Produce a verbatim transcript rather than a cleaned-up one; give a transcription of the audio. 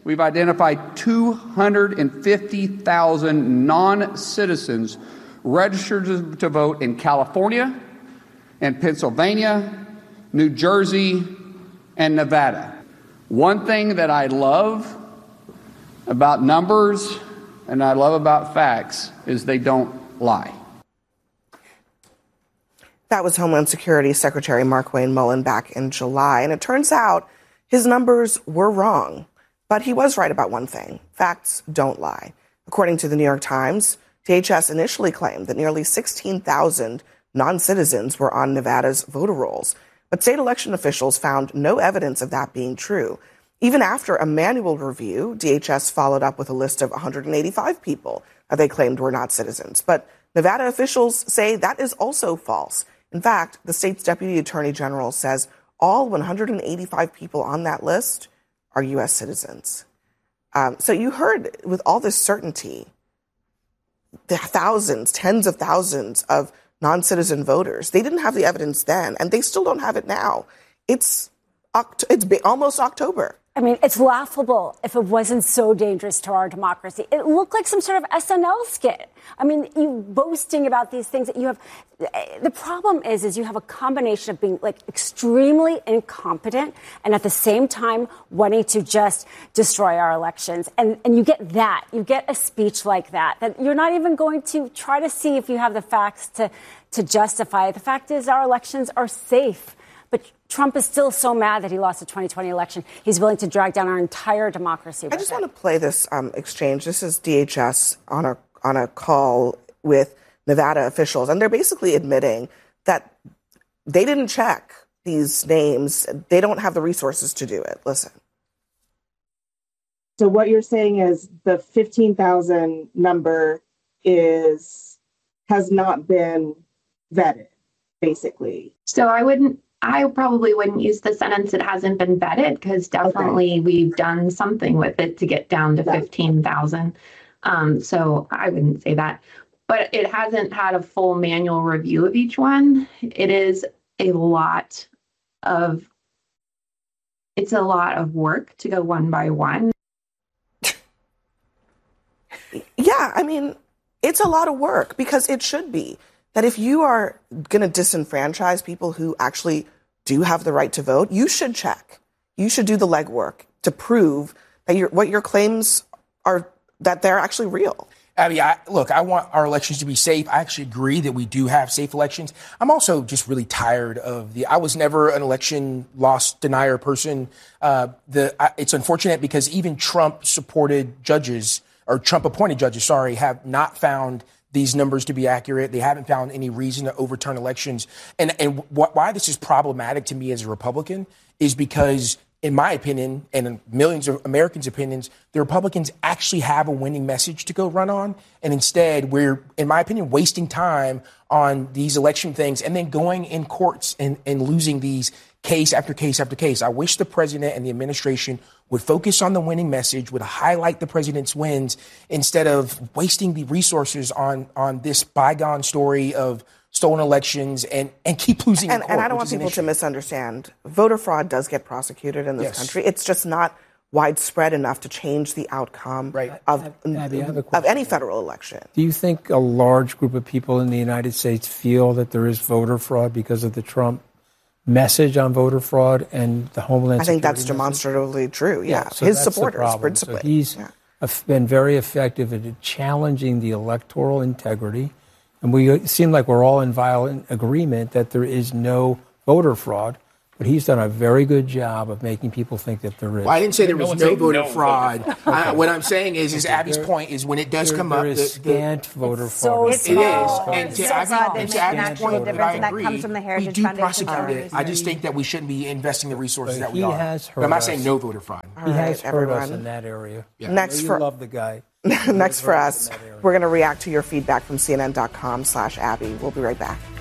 we've identified two hundred fifty thousand non-citizens registered to vote in California and Pennsylvania, New Jersey, and Nevada. One thing that I love about numbers and I love about facts is they don't lie. That was Homeland Security Secretary Markwayne Mullin back in July. And it turns out his numbers were wrong. But he was right about one thing. Facts don't lie. According to the New York Times, D H S initially claimed that nearly sixteen thousand non-citizens were on Nevada's voter rolls. But state election officials found no evidence of that being true. Even after a manual review, D H S followed up with a list of one hundred eighty-five people that they claimed were not citizens. But Nevada officials say that is also false. In fact, the state's deputy attorney general says all one hundred eighty-five people on that list are U S citizens. Um, so you heard with all this certainty, the thousands, tens of thousands of non-citizen voters. They didn't have the evidence then, and they still don't have it now. It's Oct- it's almost October. I mean, it's laughable if it wasn't so dangerous to our democracy. It looked like some sort of S N L skit. I mean, you boasting about these things that you have. The problem is, is you have a combination of being like extremely incompetent and at the same time wanting to just destroy our elections. And, and you get that. You get a speech like that, that you're not even going to try to see if you have the facts to, to justify it. The fact is our elections are safe. But Trump is still so mad that he lost the twenty twenty election. He's willing to drag down our entire democracy. I just it. want to play this um, exchange. This is D H S on a on a call with Nevada officials, and they're basically admitting that they didn't check these names. They don't have the resources to do it. Listen. So what you're saying is the fifteen thousand number is has not been vetted, basically. So I wouldn't. I probably wouldn't use the sentence "it hasn't been vetted" because definitely okay. we've done something with it to get down to yeah. fifteen thousand. Um, so I wouldn't say that. But it hasn't had a full manual review of each one. It is a lot of, it's a lot of work to go one by one. Yeah, I mean, it's a lot of work because it should be. That if you are going to disenfranchise people who actually do have the right to vote, you should check. You should do the legwork to prove that your, what your claims are, that they're actually real. Abby, I, look, I want our elections to be safe. I actually agree that we do have safe elections. I'm also just really tired of the, I was never an election loss denier person. Uh, the, I, it's unfortunate because even Trump supported judges or Trump appointed judges, sorry, have not found these numbers to be accurate. They haven't found any reason to overturn elections. And and wh- why this is problematic to me as a Republican is because, in my opinion, and in millions of Americans' opinions, the Republicans actually have a winning message to go run on. And instead, we're, in my opinion, wasting time on these election things and then going in courts and, and losing these case after case after case. I wish the president and the administration would focus on the winning message, would highlight the president's wins instead of wasting the resources on, on this bygone story of stolen elections and, and keep losing and, in court. And I don't want people to misunderstand. Voter fraud does get prosecuted in this yes. country. It's just not widespread enough to change the outcome right. of, Abby, of any federal election. Do you think a large group of people in the United States feel that there is voter fraud because of the Trump message on voter fraud and the Homeland I think Security that's demonstratively message? true, yeah. yeah so His that's supporters, principally. So he's yeah. been very effective at challenging the electoral integrity. And we seem like we're all in violent agreement that there is no voter fraud. But he's done a very good job of making people think that there is. Well, I didn't say there was no, no voter no fraud. Voter. I, what I'm saying is, is Abby's there, point is when it does there, come there up, there is the, scant the, voter so fraud. It is, and to, Abby, and to Abby's point, that I agree. We do prosecute it. I just think that we shouldn't be investing the resources but that we he are. Has hurt but I'm not us. saying no voter fraud. He right, has hurt everyone. us in that area. Yeah. Next you for love the guy. Next for us, we're going to react to your feedback from C N N dot com slash Abby. We'll be right back.